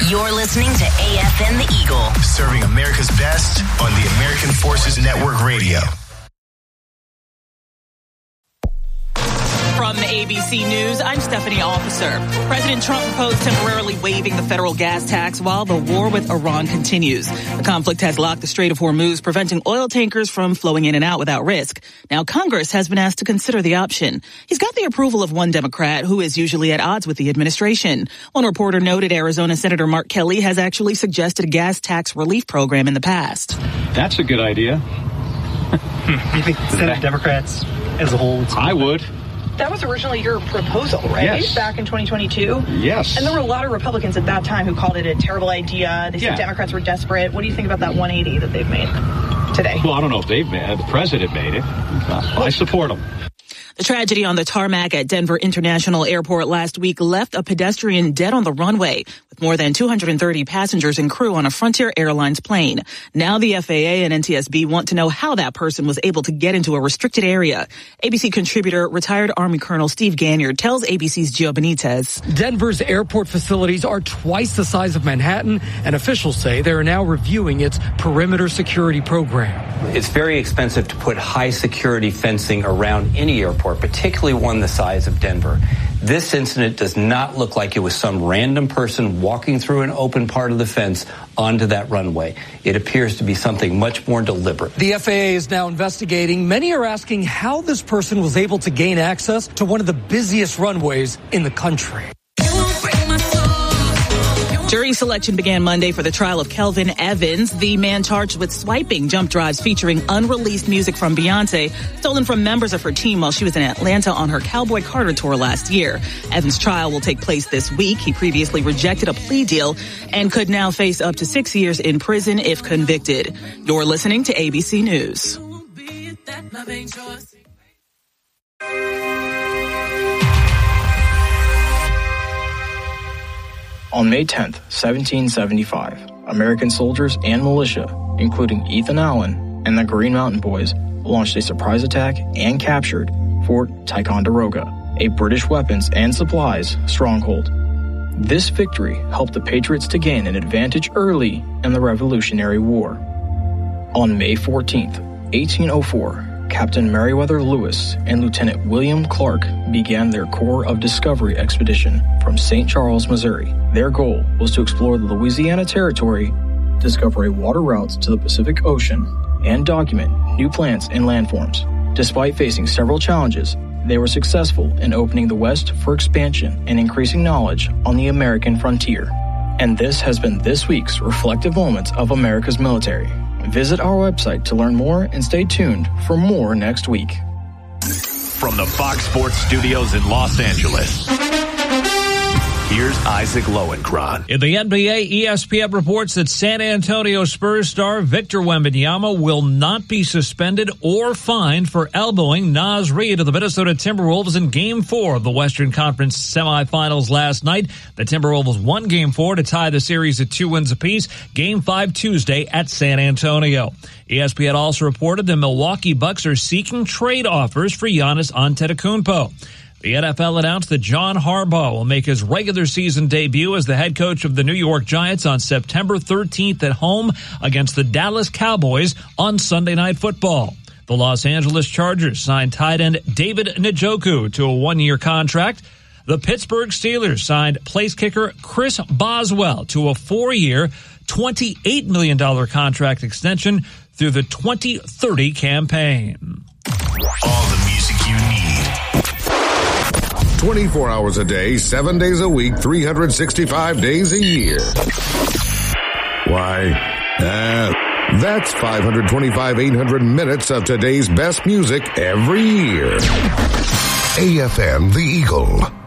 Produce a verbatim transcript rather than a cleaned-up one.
You're listening to A F N The Eagle. Serving America's best on the American Forces Network Radio. From A B C News, I'm Stephanie Officer. President Trump proposed temporarily waiving the federal gas tax while the war with Iran continues. The conflict has locked the Strait of Hormuz, preventing oil tankers from flowing in and out without risk. Now, Congress has been asked to consider the option. He's got the approval of one Democrat who is usually at odds with the administration. One reporter noted Arizona Senator Mark Kelly has actually suggested a gas tax relief program in the past. That's a good idea. You think Senate Democrats as a whole? I would. That was originally your proposal, right? Yes. Back in twenty twenty-two? Yes. And there were a lot of Republicans at that time who called it a terrible idea. They said yeah. Democrats were desperate. What do you think about that one eighty that they've made today? Well, I don't know if they've made. The president made it. Uh, I support them. The tragedy on the tarmac at Denver International Airport last week left a pedestrian dead on the runway with more than two hundred thirty passengers and crew on a Frontier Airlines plane. Now the F A A and N T S B want to know how that person was able to get into a restricted area. A B C contributor, retired Army Colonel Steve Ganyard tells A B C's Gio Benitez. Denver's airport facilities are twice the size of Manhattan, and officials say they are now reviewing its perimeter security program. It's very expensive to put high security fencing around any airport, particularly one the size of Denver. This incident does not look like it was some random person walking through an open part of the fence onto that runway. It appears to be something much more deliberate. The F A A is now investigating. Many are asking how this person was able to gain access to one of the busiest runways in the country. Jury selection began Monday for the trial of Kelvin Evans, the man charged with swiping jump drives featuring unreleased music from Beyonce, stolen from members of her team while she was in Atlanta on her Cowboy Carter tour last year. Evans' trial will take place this week. He previously rejected a plea deal and could now face up to six years in prison if convicted. You're listening to A B C News. On May tenth, seventeen seventy-five, American soldiers and militia, including Ethan Allen and the Green Mountain Boys, launched a surprise attack and captured Fort Ticonderoga, a British weapons and supplies stronghold. This victory helped the Patriots to gain an advantage early in the Revolutionary War. On May fourteenth, eighteen oh four, Captain Meriwether Lewis and Lieutenant William Clark began their Corps of Discovery expedition from Saint Charles, Missouri. Their goal was to explore the Louisiana Territory, discover a water route to the Pacific Ocean, and document new plants and landforms. Despite facing several challenges, they were successful in opening the West for expansion and increasing knowledge on the American frontier. And this has been this week's Reflective Moments of America's Military. Visit our website to learn more and stay tuned for more next week. From the Fox Sports Studios in Los Angeles, here's Isaac Lowenkron. In the N B A, E S P N reports that San Antonio Spurs star Victor Wembanyama will not be suspended or fined for elbowing Naz Reid of the Minnesota Timberwolves in Game four of the Western Conference semifinals last night. The Timberwolves won Game four to tie the series at two wins apiece. Game five Tuesday at San Antonio. E S P N also reported the Milwaukee Bucks are seeking trade offers for Giannis Antetokounmpo. The N F L announced that John Harbaugh will make his regular season debut as the head coach of the New York Giants on September thirteenth at home against the Dallas Cowboys on Sunday Night Football. The Los Angeles Chargers signed tight end David Njoku to a one-year contract. The Pittsburgh Steelers signed place kicker Chris Boswell to a four-year, twenty-eight million dollars contract extension through the twenty thirty campaign. All the music you need. twenty-four hours a day, seven days a week, three hundred sixty-five days a year. Why, uh, that's five hundred twenty-five, eight hundred minutes of today's best music every year. A F M The Eagle.